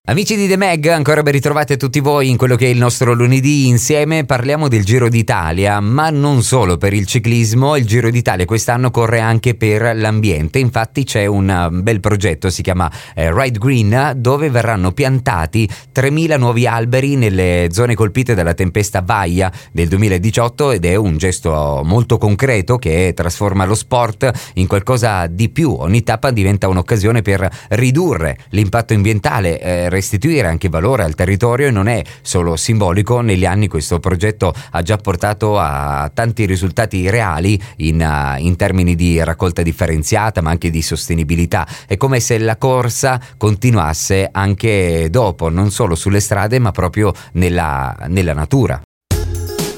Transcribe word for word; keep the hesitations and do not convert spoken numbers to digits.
Amici di The Mag, ancora ben ritrovati a tutti voi in quello che è il nostro lunedì. Insieme parliamo del Giro d'Italia, ma non solo per il ciclismo. Il Giro d'Italia quest'anno corre anche per l'ambiente. Infatti c'è un bel progetto, si chiama eh, Ride Green, dove verranno piantati tremila nuovi alberi nelle zone colpite dalla tempesta Vaia del duemiladiciotto, ed è un gesto molto concreto che trasforma lo sport in qualcosa di più. Ogni tappa diventa un'occasione per ridurre l'impatto ambientale, eh, restituire anche valore al territorio, e non è solo simbolico. Negli anni questo progetto ha già portato a tanti risultati reali in, uh, in termini di raccolta differenziata, ma anche di sostenibilità. È come se la corsa continuasse anche dopo, non solo sulle strade ma proprio nella, nella natura.